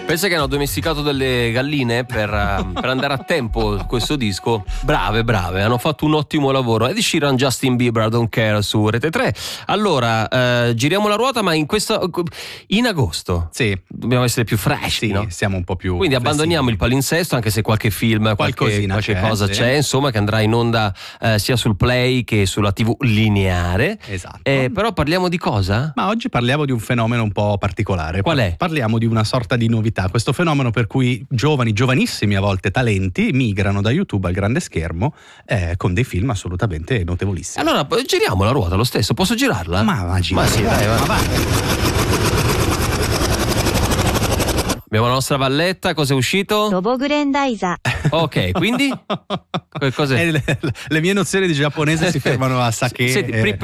Pensa che hanno addomesticato delle galline per andare a tempo questo disco. Brave, hanno fatto un ottimo lavoro. Ed Sheeran, Justin Bieber, I Don't Care su Rete 3. Allora, giriamo la ruota, ma in agosto dobbiamo essere più fresh, no? Siamo un po' più quindi flessibili. abbandoniamo il palinsesto, anche se qualche film, qualche cosa c'è, insomma, che andrà in onda sia sul Play che sulla TV lineare. Esatto. Però parliamo di cosa? Ma oggi parliamo di un fenomeno un po' particolare. Qual è? Parliamo di una sorta di novità. Questo fenomeno per cui giovanissimi a volte talenti migrano da YouTube al grande schermo con dei film assolutamente notevolissimi. Allora giriamo la ruota lo stesso, posso girarla? Ma sì, vai. Abbiamo la nostra valletta, cos'è uscito? Robogrendaisa. Ok, quindi? Cos'è? Le mie nozioni di giapponese si fermano a sake. Senti,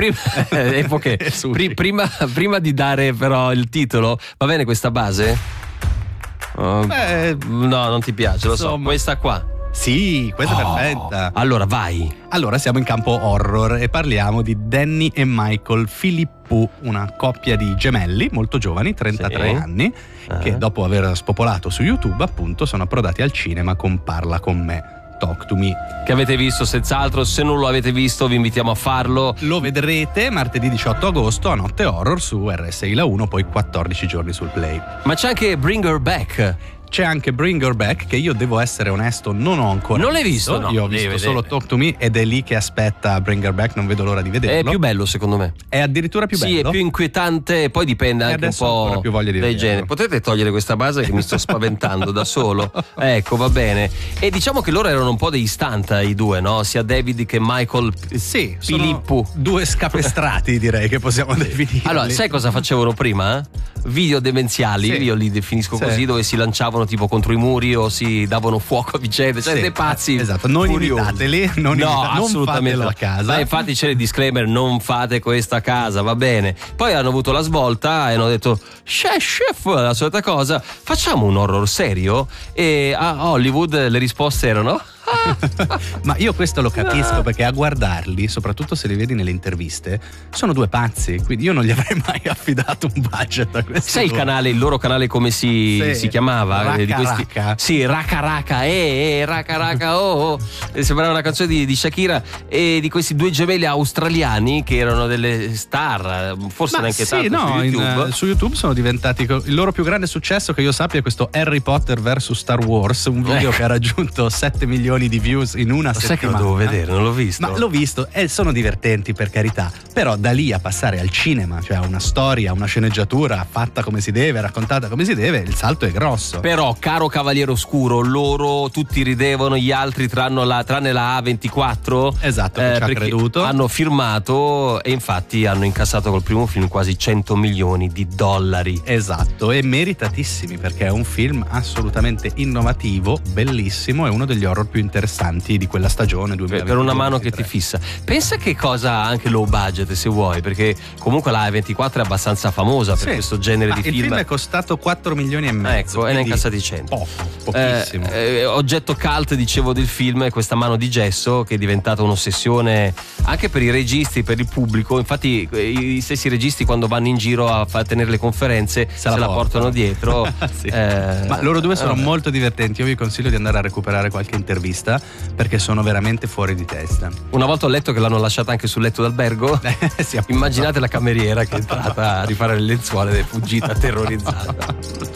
prima di dare però il titolo, va bene questa base? No, non ti piace, lo so. Questa qua. Sì, questa è perfetta. Allora vai. Allora siamo in campo horror e parliamo di Danny e Michael Philippou, una coppia di gemelli molto giovani, 33 anni, che dopo aver spopolato su YouTube appunto sono approdati al cinema con Parla con me, Talk to Me, che avete visto senz'altro. Se non lo avete visto vi invitiamo a farlo. Lo vedrete martedì 18 agosto a Notte Horror su RSI La 1, poi 14 giorni sul Play. Ma c'è anche Bring Her Back. C'è anche Bring Her Back, che io devo essere onesto non ho ancora non l'hai visto? No, io ho visto solo Talk to Me ed è lì che aspetta Bring Her Back, non vedo l'ora di vederlo. È più bello secondo me. È addirittura più bello? Sì, è più inquietante, poi dipende anche un po' più voglia di dai generi. Potete togliere questa base che mi sto spaventando da solo? Ecco, va bene. E diciamo che loro erano un po' dei stunt i due, no? Sia David che Michael Philippou. Due scapestrati direi che possiamo definirli. Allora, sai cosa facevano prima? Video demenziali, io li definisco così, dove si lanciavano tipo contro i muri o si davano fuoco a vicenda, cioè dei pazzi. Esatto, non imitateli, non assolutamente non fatela a casa. Ma infatti c'è il disclaimer: non fate questa a casa, va bene. Poi hanno avuto la svolta e hanno detto chef, la solita cosa, facciamo un horror serio. E a Hollywood le risposte erano ma io questo lo capisco, perché a guardarli, soprattutto se li vedi nelle interviste, sono due pazzi, quindi io non gli avrei mai affidato un budget a questi. Sai il loro canale come si chiamava? Raka. Sì, Raka Raka oh. Sembrava una canzone di Shakira, e di questi due gemelli australiani che erano delle star, forse neanche tanto su YouTube. Su YouTube sono diventati il loro più grande successo, che io sappia, è questo Harry Potter vs Star Wars, un video che ha raggiunto 7 milioni di views in una settimana. Sai che lo devo vedere, non l'ho visto. Ma l'ho visto e sono divertenti, per carità, però da lì a passare al cinema, cioè una storia, una sceneggiatura fatta come si deve, raccontata come si deve, il salto è grosso. Però, caro Cavaliere Oscuro, loro tutti ridevano, gli altri tranne la A24, esatto, che ci ha creduto, hanno firmato e infatti hanno incassato col primo film quasi 100 milioni di dollari. Esatto, e meritatissimi, perché è un film assolutamente innovativo, bellissimo, è uno degli horror più interessanti di quella stagione 2023. Per una mano che ti fissa. Pensa che cosa, anche low budget se vuoi, perché comunque la A24 è abbastanza famosa per questo genere di film. Il film è costato 4 milioni e mezzo. Ecco, e ne ha incassati 100. Pochissimo. Oggetto cult, dicevo, del film è questa mano di gesso, che è diventata un'ossessione anche per i registi, per il pubblico. Infatti i stessi registi, quando vanno in giro a tenere le conferenze, se la portano dietro. Ma loro due sono molto divertenti. Io vi consiglio di andare a recuperare qualche intervista, perché sono veramente fuori di testa. Una volta ho letto che l'hanno lasciata anche sul letto d'albergo. Sì, immaginate la cameriera che è entrata a rifare le lenzuola ed è fuggita terrorizzata.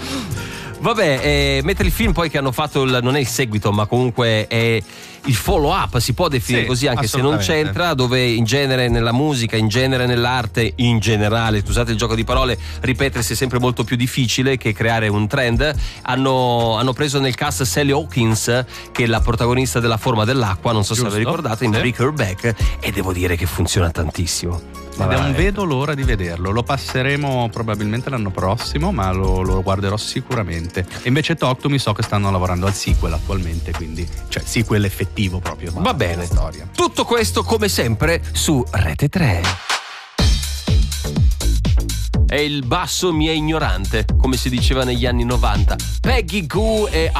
Vabbè, mentre il film poi che hanno fatto non è il seguito, ma comunque è il follow up, si può definire così, anche se non c'entra, dove in genere nella musica, in genere nell'arte, in generale, scusate il gioco di parole, ripetersi è sempre molto più difficile che creare un trend. Hanno preso nel cast Sally Hawkins, che è la protagonista della Forma dell'acqua, non so se avete ricordato, in Bring Her Back, e devo dire che funziona tantissimo. Non vedo l'ora di vederlo. Lo passeremo probabilmente l'anno prossimo, ma lo guarderò sicuramente. E invece Talk to Me so che stanno lavorando al sequel attualmente, quindi cioè sequel effettivo proprio. Va bene, storia. Tutto questo come sempre su Rete 3. E il basso mi è ignorante, come si diceva negli anni 90. Peggy Goo e